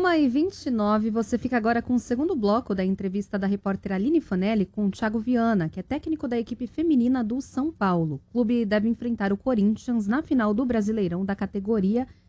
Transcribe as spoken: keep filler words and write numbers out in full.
uma e vinte e nove, você fica agora com o segundo bloco da entrevista da repórter Aline Fanelli com o Thiago Viana, que é técnico da equipe feminina do São Paulo. O clube deve enfrentar o Corinthians na final do Brasileirão da categoria